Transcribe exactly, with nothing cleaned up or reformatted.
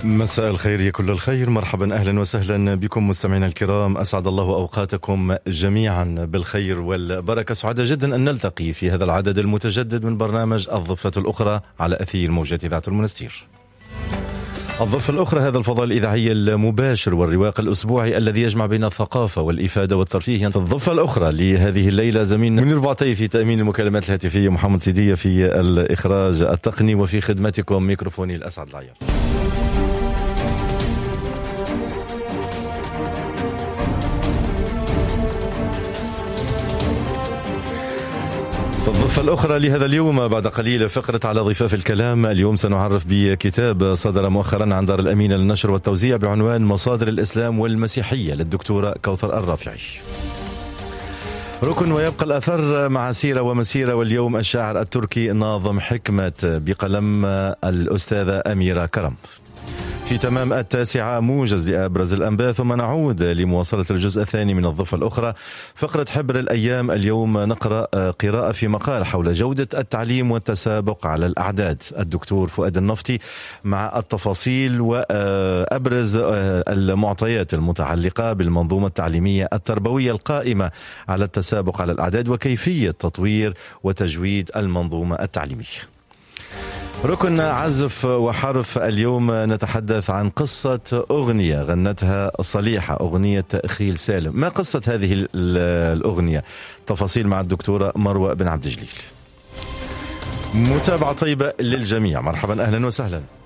مساء الخير يا كل الخير، مرحبا أهلا وسهلا بكم مستمعينا الكرام، أسعد الله أوقاتكم جميعا بالخير والبركة. سعداء جدا أن نلتقي في هذا العدد المتجدد من برنامج الضفة الأخرى على أثير موجة إذاعة المنستير. الضفة الأخرى هذا الفضاء الإذاعي المباشر والرواق الأسبوعي الذي يجمع بين الثقافة والإفادة والترفيه. في الضفة الأخرى لهذه الليلة زميلنا منير بعطي في تأمين المكالمات الهاتفية، محمد سيدية في الإخراج التقني، وفي خدمتكم ميكروفوني الأسعد العيار. في الضفة الأخرى لهذا اليوم بعد قليل فقرة على ضفاف الكلام. اليوم سنعرف بكتاب صدر مؤخرا عن دار الأمينة للنشر والتوزيع بعنوان مصادر الإسلام والمسيحية للدكتورة كوثر الرافعي. ركن ويبقى الأثر مع سيرة ومسيرة، واليوم الشاعر التركي ناظم حكمة بقلم الأستاذة أميرة كرم. في تمام التاسعة موجز لأبرز الأنباء، ثم نعود لمواصلة الجزء الثاني من الضفة الأخرى. فقرة حبر الأيام، اليوم نقرأ قراءة في مقال حول جودة التعليم والتسابق على الأعداد، الدكتور فؤاد النفطي مع التفاصيل وأبرز المعطيات المتعلقة بالمنظومة التعليمية التربوية القائمة على التسابق على الأعداد وكيفية تطوير وتجويد المنظومة التعليمية. ركن عزف وحرف، اليوم نتحدث عن قصة أغنية غنتها صليحة، أغنية خيل سالم. ما قصة هذه الأغنية؟ تفاصيل مع الدكتورة مروة بن عبد الجليل. متابعة طيبة للجميع، مرحبا أهلا وسهلا.